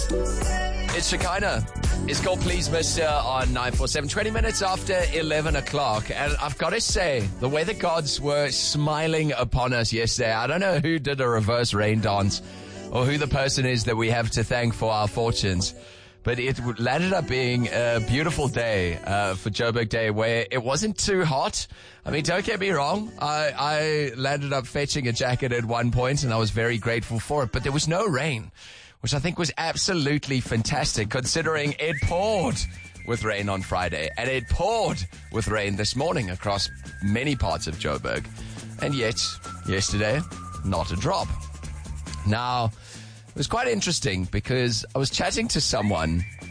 It's Shekinah. It's called Please Mister on 947, 20 minutes after 11 o'clock. And I've got to say, the way the gods were smiling upon us yesterday, I don't know who did a reverse rain dance or who the person is that we have to thank for our fortunes. But it landed up being a beautiful day for Joburg Day, where it wasn't too hot. I mean, don't get me wrong. I landed up fetching a jacket at one point, and I was very grateful for it. But there was no rain, which I think was absolutely fantastic, considering it poured with rain on Friday, and it poured with rain this morning across many parts of Joburg. And yet, yesterday, not a drop. Now, it was quite interesting because I was chatting to someone